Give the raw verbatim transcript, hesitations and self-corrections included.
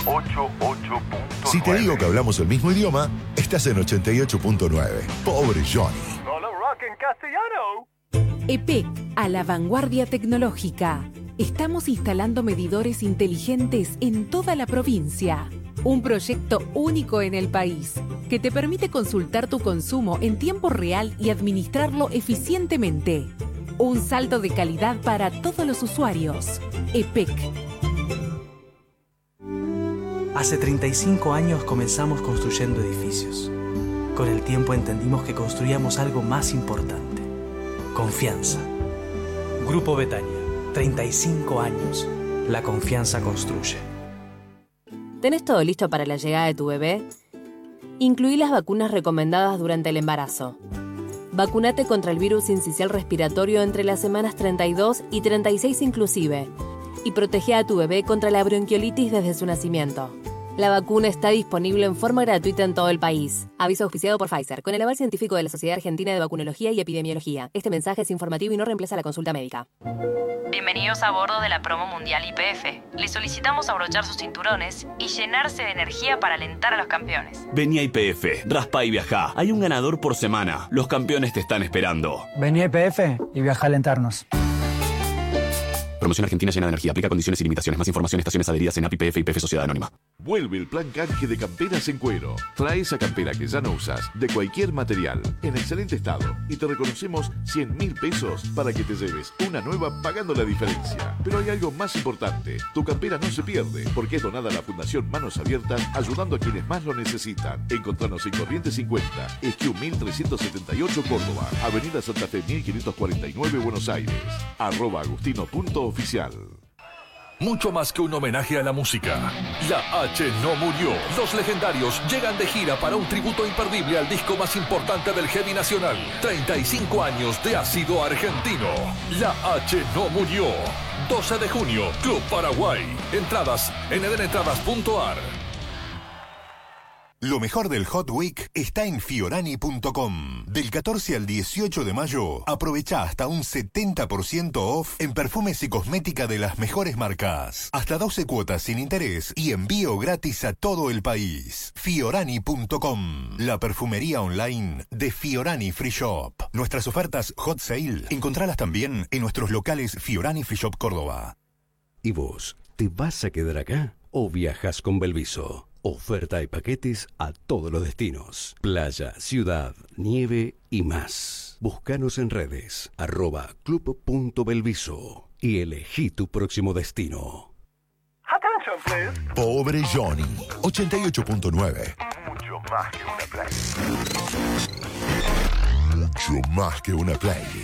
ochenta y ocho punto nueve. Si te digo que hablamos el mismo idioma, estás en ochenta y ocho punto nueve. Pobre Johnny. Solo rock en castellano. E P E C, a la vanguardia tecnológica. Estamos instalando medidores inteligentes en toda la provincia. Un proyecto único en el país, que te permite consultar tu consumo en tiempo real y administrarlo eficientemente. Un salto de calidad para todos los usuarios. E P E C. Hace treinta y cinco años comenzamos construyendo edificios. Con el tiempo entendimos que construíamos algo más importante: confianza. Grupo Betania, treinta y cinco años. La confianza construye. ¿Tenés todo listo para la llegada de tu bebé? Incluí las vacunas recomendadas durante el embarazo. Vacunate contra el virus sincicial respiratorio entre las semanas treinta y dos y treinta y seis inclusive. Y protege a tu bebé contra la bronquiolitis desde su nacimiento. La vacuna está disponible en forma gratuita en todo el país. Aviso auspiciado por Pfizer, con el aval científico de la Sociedad Argentina de Vacunología y Epidemiología. Este mensaje es informativo y no reemplaza la consulta médica. Bienvenidos a bordo de la promo mundial I P F. Les solicitamos abrochar sus cinturones y llenarse de energía para alentar a los campeones. Vení a I P F, raspa y viajá. Hay un ganador por semana. Los campeones te están esperando. Vení a I P F y viaja a alentarnos. Promoción Argentina llena de energía. Aplica condiciones y limitaciones. Más información, estaciones adheridas en A P I P F y I P F Sociedad Anónima. Vuelve el plan canje de camperas en cuero. Trae esa campera que ya no usas, de cualquier material, en excelente estado, y te reconocemos cien mil pesos para que te lleves una nueva pagando la diferencia. Pero hay algo más importante. Tu campera no se pierde, porque es donada a la Fundación Manos Abiertas, ayudando a quienes más lo necesitan. Encontranos en Corrientes cincuenta, Esquiú mil trescientos setenta y ocho Córdoba, Avenida Santa Fe mil quinientos cuarenta y nueve Buenos Aires, arroba agustino punto oficial. Mucho más que un homenaje a la música. La H no murió. Los legendarios llegan de gira para un tributo imperdible al disco más importante del heavy nacional. treinta y cinco años de ácido argentino. La H no murió. doce de junio, Club Paraguay. Entradas en edenentradas punto ar. Lo mejor del Hot Week está en fiorani punto com. Del catorce al dieciocho de mayo, aprovecha hasta un setenta por ciento off en perfumes y cosmética de las mejores marcas. Hasta doce cuotas sin interés y envío gratis a todo el país. fiorani punto com, la perfumería online de Fiorani Free Shop. Nuestras ofertas Hot Sale, encontralas también en nuestros locales Fiorani Free Shop Córdoba. ¿Y vos, te vas a quedar acá o viajas con Belviso? Oferta y paquetes a todos los destinos. Playa, ciudad, nieve y más. Búscanos en redes, arroba club punto belviso y elegí tu próximo destino. Attention, please. Pobre Johnny. ochenta y ocho punto nueve. Mucho más que una playa. Mucho más que una playlist.